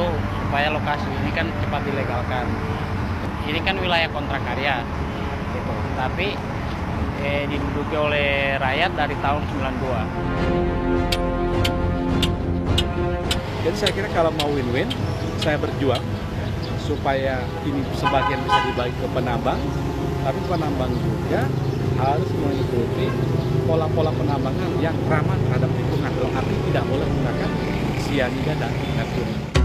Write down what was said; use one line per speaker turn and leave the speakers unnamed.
supaya lokasi ini kan cepat dilegalkan. Ini kan wilayah kontrak karya, gitu. Tapi diduduki oleh rakyat dari tahun 92.
Jadi saya kira kalau mau win-win, saya berjuang supaya ini sebagian bisa dibagi ke penambang, tapi penambang juga harus mengikuti pola-pola penambangan yang ramah terhadap lingkungan. Dalam arti tidak boleh menggunakan sianida dan merkuri.